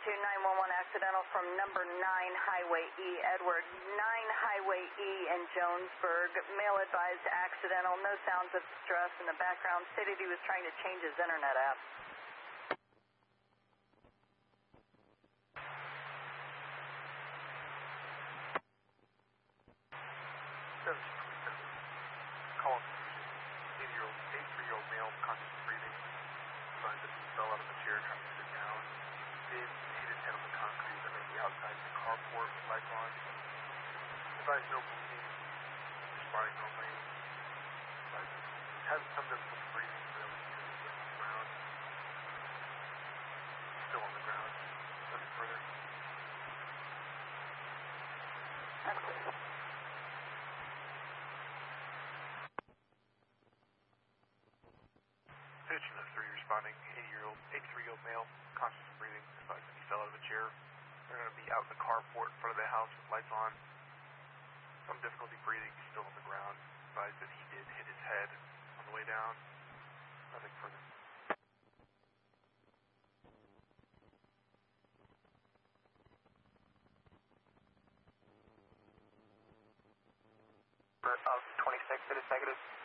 911 accidental from number 9 Highway E, Edward 9 Highway E in Jonesburg. Male advised accidental, no sounds of distress in the background. Stated he was trying to change his internet app. Call 83-year-old male, conscious of breathing. Advised that he fell out of a chair trying to sit down. Did hit his head on the concrete that may be outside the carport with lights on. Advised no bleeding, responding normally. Advised having some difficulty breathing, but it was on the ground. Still on the ground. Nothing further. Pitching of 3 responding, 83-year-old male, conscious of breathing, advised that he fell out of a chair. They're going to be out in the carport in front of the house with lights on. Some difficulty breathing, still on the ground. Advised that he did hit his head on the way down. Nothing further. Of 26, it is negative.